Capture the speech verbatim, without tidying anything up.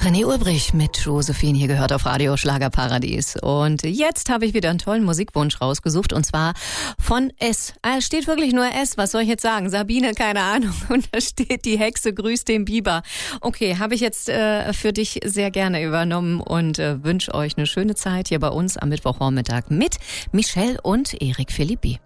René Ulbrich mit Josephine hier gehört auf Radio Schlagerparadies. Und jetzt habe ich wieder einen tollen Musikwunsch rausgesucht und zwar von S. Ah, es steht wirklich nur S, was soll ich jetzt sagen? Sabine, keine Ahnung. Und da steht, die Hexe grüßt den Biber. Okay, habe ich jetzt äh, für dich sehr gerne übernommen und äh, wünsche euch eine schöne Zeit hier bei uns am Mittwochvormittag mit Michelle und Erik Philippi.